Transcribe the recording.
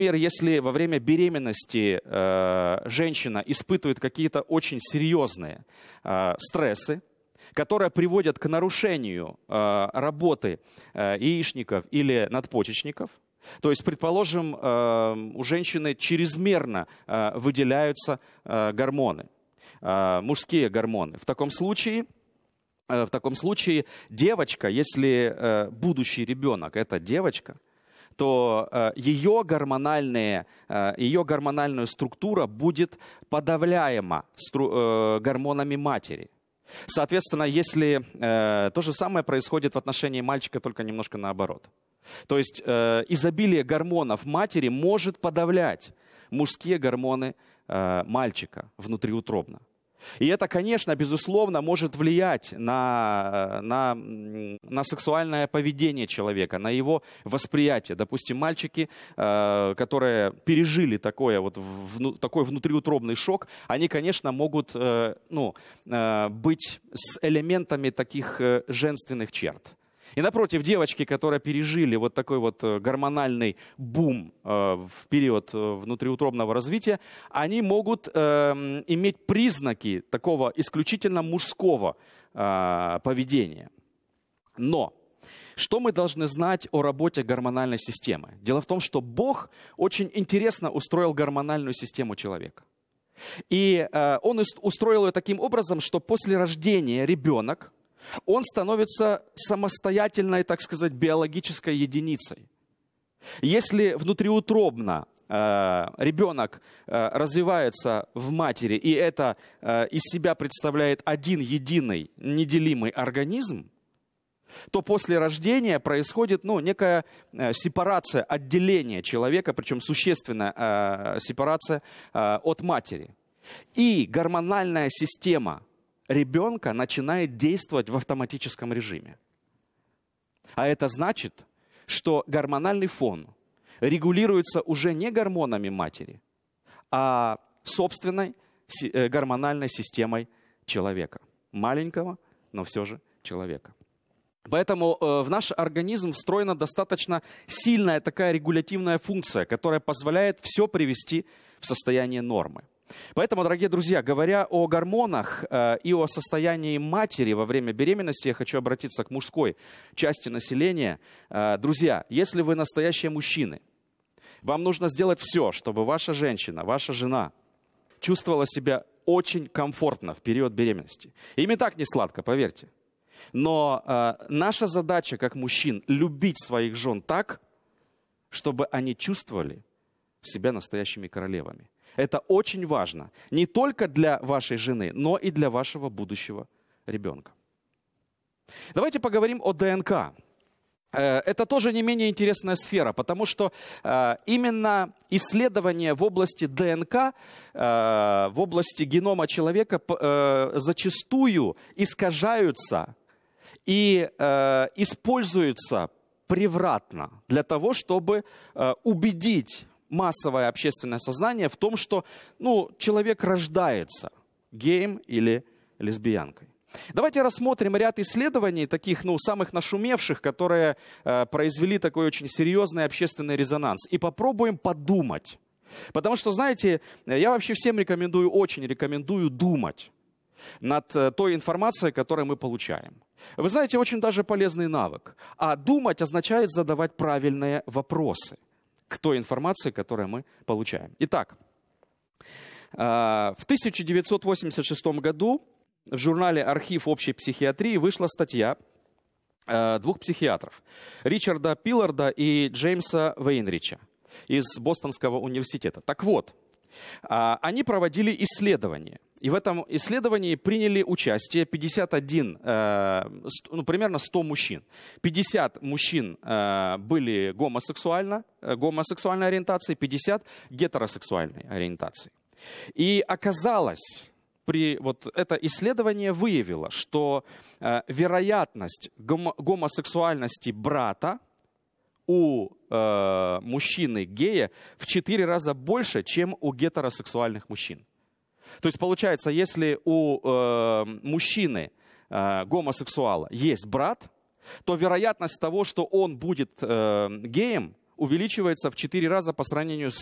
Например, если во время беременности женщина испытывает какие-то очень серьезные стрессы, которые приводят к нарушению работы яичников или надпочечников, то есть, предположим, у женщины чрезмерно выделяются гормоны, мужские гормоны. В таком случае девочка, если будущий ребенок – это девочка, то ее гормональная структура будет подавляема гормонами матери. Соответственно, если то же самое происходит в отношении мальчика, только немножко наоборот. То есть изобилие гормонов матери может подавлять мужские гормоны мальчика внутриутробно. И это, конечно, безусловно, может влиять на сексуальное поведение человека, на его восприятие. Допустим, мальчики, которые пережили такой внутриутробный шок, они, конечно, могут быть с элементами таких женственных черт. И напротив, девочки, которые пережили вот такой вот гормональный бум в период внутриутробного развития, они могут иметь признаки такого исключительно мужского поведения. Но что мы должны знать о работе гормональной системы? Дело в том, что Бог очень интересно устроил гормональную систему человека. И Он устроил ее таким образом, что после рождения ребенок, он становится самостоятельной, так сказать, биологической единицей. Если внутриутробно ребенок развивается в матери, и это из себя представляет один единый, неделимый организм, то после рождения происходит некая сепарация, отделение человека, причем существенная сепарация от матери. И гормональная система ребенка начинает действовать в автоматическом режиме. А это значит, что гормональный фон регулируется уже не гормонами матери, а собственной гормональной системой человека. Маленького, но все же человека. Поэтому в наш организм встроена достаточно сильная такая регулятивная функция, которая позволяет все привести в состояние нормы. Поэтому, дорогие друзья, говоря о гормонах и о состоянии матери во время беременности, я хочу обратиться к мужской части населения. Друзья, если вы настоящие мужчины, вам нужно сделать все, чтобы ваша женщина, ваша жена чувствовала себя очень комфортно в период беременности. Им и так не сладко, поверьте. Но наша задача как мужчин – любить своих жен так, чтобы они чувствовали себя настоящими королевами. Это очень важно не только для вашей жены, но и для вашего будущего ребенка. Давайте поговорим о ДНК. Это тоже не менее интересная сфера, потому что именно исследования в области ДНК, в области генома человека зачастую искажаются и используются превратно для того, чтобы убедить массовое общественное сознание в том, что человек рождается геем или лесбиянкой. Давайте рассмотрим ряд исследований, таких самых нашумевших, которые произвели такой очень серьезный общественный резонанс. И попробуем подумать. Потому что, знаете, я вообще всем очень рекомендую думать над той информацией, которую мы получаем. Вы знаете, очень даже полезный навык. А думать означает задавать правильные вопросы к той информации, которую мы получаем. Итак, в 1986 году в журнале «Архив общей психиатрии» вышла статья двух психиатров, Ричарда Пилларда и Джеймса Вейнрича из Бостонского университета. Так вот, они проводили исследование. И в этом исследовании приняли участие примерно 100 мужчин. 50 мужчин были гомосексуальной ориентации, 50 гетеросексуальной ориентации. И оказалось, это исследование выявило, что вероятность гомосексуальности брата у мужчины-гея в 4 раза больше, чем у гетеросексуальных мужчин. То есть получается, если у мужчины гомосексуала есть брат, то вероятность того, что он будет геем, увеличивается в 4 раза по сравнению с